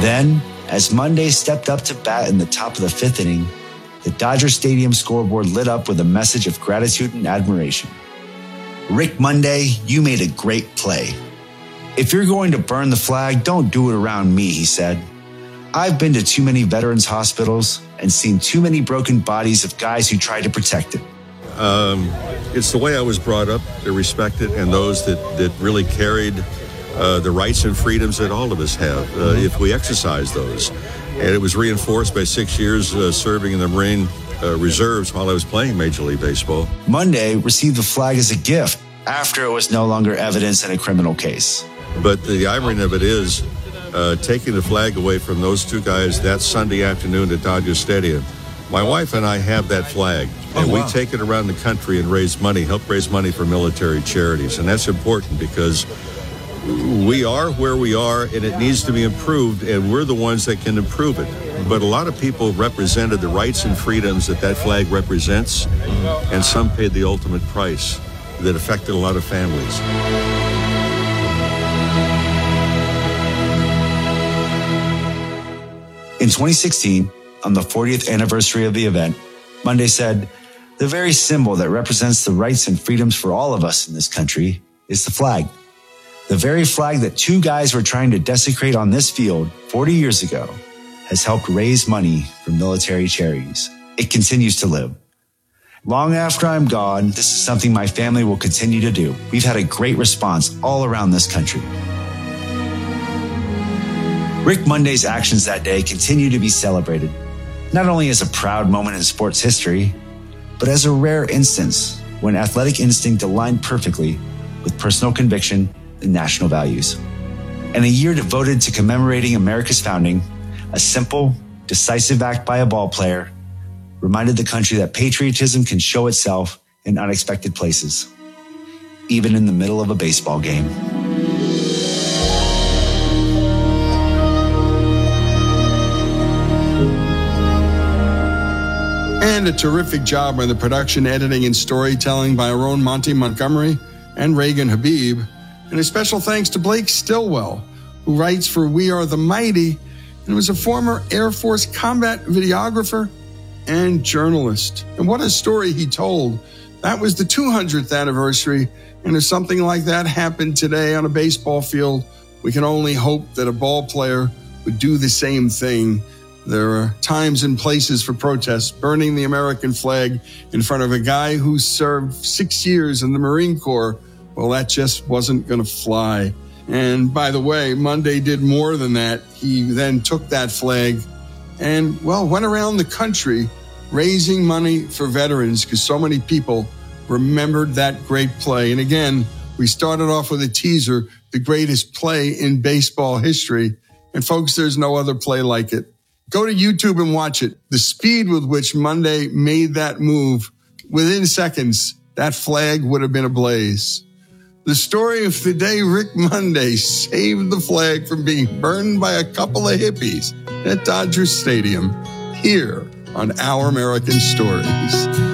Then, as Monday stepped up to bat in the top of the fifth inning, the Dodger Stadium scoreboard lit up with a message of gratitude and admiration. Rick Monday, you made a great play. If you're going to burn the flag, don't do it around me, he said. I've been to too many veterans' hospitals and seen too many broken bodies of guys who tried to protect it. It's the way I was brought up to respect it, and those that really carried the rights and freedoms that all of us have if we exercise those. And it was reinforced by 6 years serving in the Marine Reserves while I was playing Major League Baseball. Monday received the flag as a gift after it was no longer evidence in a criminal case. But the irony of it is taking the flag away from those two guys that Sunday afternoon at Dodger Stadium. My wife and I have that flag, and we take it around the country and help raise money for military charities. And that's important because we are where we are, and it needs to be improved, and we're the ones that can improve it. But a lot of people represented the rights and freedoms that flag represents, and some paid the ultimate price that affected a lot of families. In 2016, on the 40th anniversary of the event, Monday said, "The very symbol that represents the rights and freedoms for all of us in this country is the flag. The very flag that two guys were trying to desecrate on this field 40 years ago has helped raise money for military charities. It continues to live. Long after I'm gone, this is something my family will continue to do. We've had a great response all around this country." Rick Monday's actions that day continue to be celebrated, not only as a proud moment in sports history, but as a rare instance when athletic instinct aligned perfectly with personal conviction and national values. In a year devoted to commemorating America's founding, a simple, decisive act by a ball player reminded the country that patriotism can show itself in unexpected places, even in the middle of a baseball game. And a terrific job on the production, editing, and storytelling by our own Monty Montgomery and Reagan Habib. And a special thanks to Blake Stillwell, who writes for We Are the Mighty and was a former Air Force combat videographer and journalist. And what a story he told. That was the 200th anniversary. And if something like that happened today on a baseball field, we can only hope that a ball player would do the same thing. There are times and places for protests, burning the American flag in front of a guy who served 6 years in the Marine Corps. Well, that just wasn't going to fly. And by the way, Monday did more than that. He then took that flag and, went around the country raising money for veterans because so many people remembered that great play. And again, we started off with a teaser, the greatest play in baseball history. And folks, there's no other play like it. Go to YouTube and watch it. The speed with which Monday made that move, within seconds, that flag would have been ablaze. The story of the day Rick Monday saved the flag from being burned by a couple of hippies at Dodger Stadium, here on Our American Stories.